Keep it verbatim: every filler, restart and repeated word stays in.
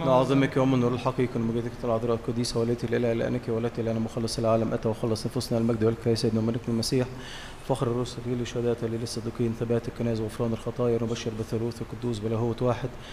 نعظمك يوم النور الحقيقي المجدك العذراء القديسة وليتي الإله لأنك ولدت لنا مخلص العالم أتى وخلص نفوسنا المجد والكفاية سيدنا وملكنا المسيح فخر الرسل للشهداء للصديقين ثبات الكنائس وغفران الخطايا نبشر بالثالوث القدوس بلاهوت واحد